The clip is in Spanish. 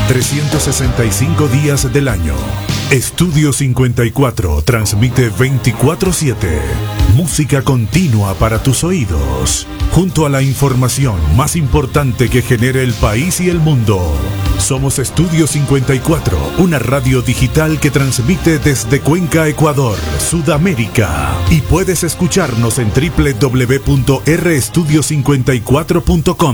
365 días del año. Estudio 54 transmite 24/7. Música continua para tus oídos, junto a la información más importante que genere el país y el mundo. Somos Estudio 54, una radio digital que transmite desde Cuenca, Ecuador, Sudamérica. Y puedes escucharnos en www.restudio54.com.